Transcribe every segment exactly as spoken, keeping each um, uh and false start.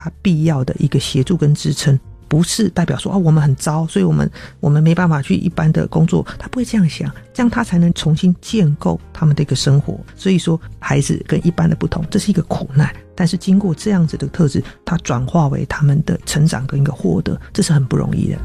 他必要的一个协助跟支撑，不是代表说啊我们很糟，所以我们我们没办法去一般的工作，他不会这样想，这样他才能重新建构他们的一个生活。所以说孩子跟一般的不同，这是一个苦难，但是经过这样子的特质，他转化为他们的成长跟一个获得，这是很不容易的。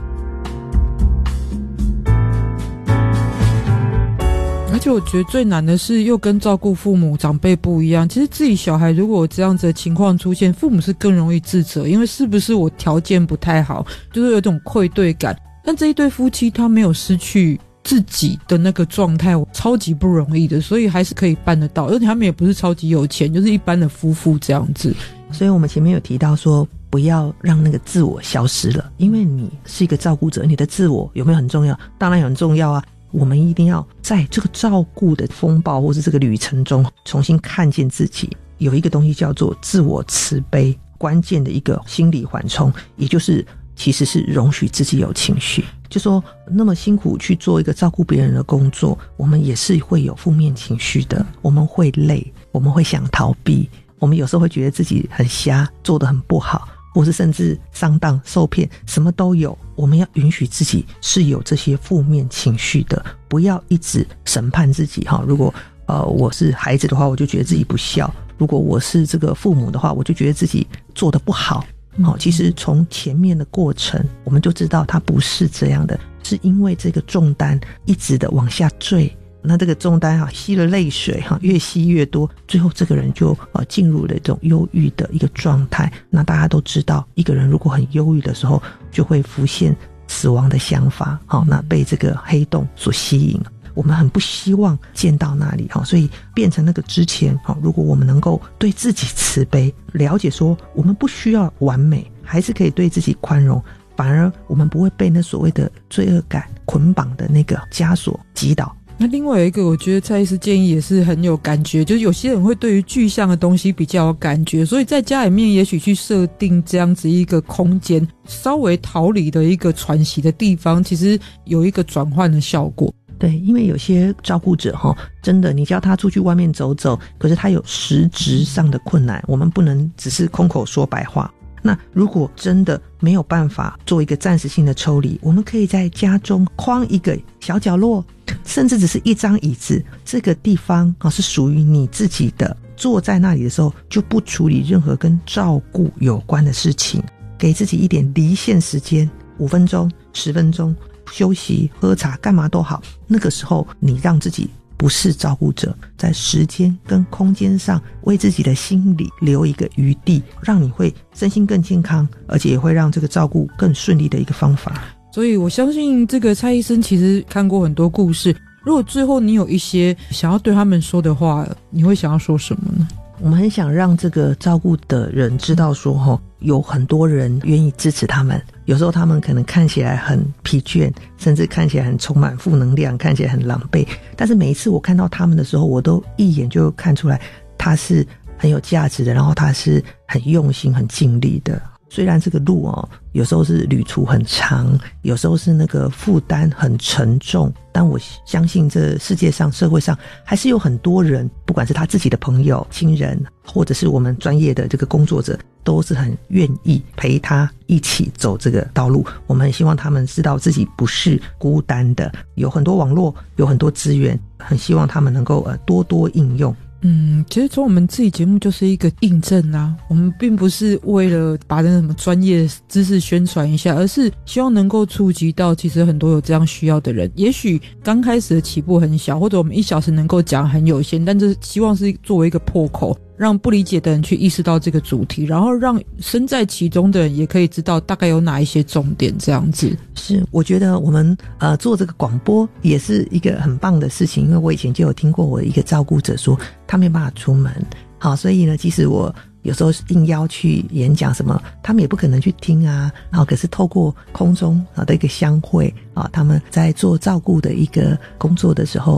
而且我觉得最难的是又跟照顾父母长辈不一样，其实自己小孩如果有这样子的情况出现，父母是更容易自责，因为是不是我条件不太好，就是有种愧对感。但这一对夫妻他没有失去自己的那个状态，超级不容易的，所以还是可以办得到，而且他们也不是超级有钱，就是一般的夫妇这样子。 所以我们前面有提到说不要让那个自我消失了，因为你是一个照顾者，你的自我有没有很重要？当然很重要啊，我们一定要在这个照顾的风暴或是这个旅程中重新看见自己。有一个东西叫做自我慈悲，关键的一个心理缓冲，也就是其实是容许自己有情绪。就说那么辛苦去做一个照顾别人的工作，我们也是会有负面情绪的，我们会累，我们会想逃避，我们有时候会觉得自己很瞎，做得很不好，或是甚至上当受骗，什么都有。我们要允许自己是有这些负面情绪的，不要一直审判自己哈。如果呃我是孩子的话，我就觉得自己不孝；如果我是这个父母的话，我就觉得自己做得不好。好、哦，其实从前面的过程我们就知道它不是这样的，是因为这个重担一直的往下坠，那这个重担哈吸了泪水哈，越吸越多，最后这个人就呃进入了一种忧郁的一个状态。那大家都知道，一个人如果很忧郁的时候，就会浮现死亡的想法，好、哦，那被这个黑洞所吸引。我们很不希望见到那里，所以变成那个之前，如果我们能够对自己慈悲，了解说我们不需要完美，还是可以对自己宽容，反而我们不会被那所谓的罪恶感捆绑的那个枷锁击倒。 那另外有一个我觉得蔡医师建议也是很有感觉，就是有些人会对于具象的东西比较有感觉，所以在家里面也许去设定这样子一个空间，稍微逃离的一个喘息的地方，其实有一个转换的效果。 对，因为有些照顾者齁，真的你叫他出去外面走走，可是他有实质上的困难，我们不能只是空口说白话。那如果真的没有办法做一个暂时性的抽离，我们可以在家中框一个小角落，甚至只是一张椅子，这个地方是属于你自己的，坐在那里的时候就不处理任何跟照顾有关的事情，给自己一点离线时间，五分钟十分钟休息喝茶干嘛都好，那个时候你让自己不是照顾者，在时间跟空间上为自己的心理留一个余地，让你会身心更健康，而且也会让这个照顾更顺利的一个方法。 所以我相信这个蔡医生其实看过很多故事，如果最后你有一些想要对他们说的话，你会想要说什么呢？ 我们很想让这个照顾的人知道说齁，有很多人愿意支持他们，有时候他们可能看起来很疲倦，甚至看起来很充满负能量，看起来很狼狈，但是每一次我看到他们的时候，我都一眼就看出来他是很有价值的，然后他是很用心很尽力的。虽然这个路哦，有时候是旅途很长，有时候是那个负担很沉重，但我相信这世界上社会上还是有很多人，不管是他自己的朋友亲人，或者是我们专业的这个工作者，都是很愿意陪他一起走这个道路。我们很希望他们知道自己不是孤单的，有很多网络，有很多资源，很希望他们能够呃多多应用。 嗯，其实从我们自己节目就是一个印证啊，我们并不是为了把那什么专业知识宣传一下，而是希望能够触及到其实很多有这样需要的人。也许刚开始的起步很小，或者我们一小时能够讲很有限，但这希望是作为一个破口，让不理解的人去意识到这个主题，然后让身在其中的人也可以知道大概有哪一些重点这样子。 是，我觉得我们呃做这个广播也是一个很棒的事情，因为我以前就有听过我一个照顾者说他没办法出门，好，所以呢即使我有时候硬邀去演讲什么，他们也不可能去听啊。然后可是透过空中的一个相会啊，他们在做照顾的一个工作的时候啊，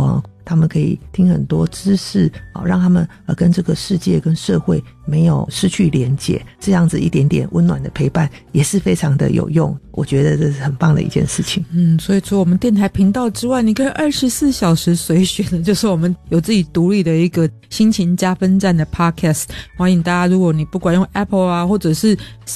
他们可以听很多知识，哦，让他们呃跟这个世界跟社会没有失去连结，这样子一点点温暖的陪伴也是非常的有用，我觉得这是很棒的一件事情。 嗯，所以除了我们电台频道之外，你可以二十四小时随选的，就是我们有自己独立的一个心情加分站的 podcast， 欢迎大家，如果你不管用 Apple 啊或者是